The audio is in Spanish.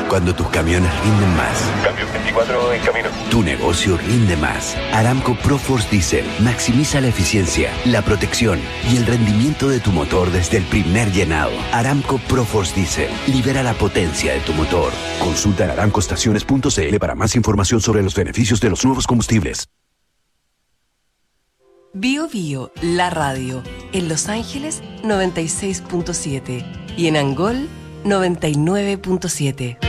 Cuando tus camiones rinden más. Cambio 24 en camino. Tu negocio rinde más. Aramco ProForce Diesel maximiza la eficiencia, la protección y el rendimiento de tu motor desde el primer llenado. Aramco ProForce Diesel libera la potencia de tu motor. Consulta en aramcoestaciones.cl para más información sobre los beneficios de los nuevos combustibles. Bio Bio, la radio. En Los Ángeles, 96.7. Y en Angol, 99.7.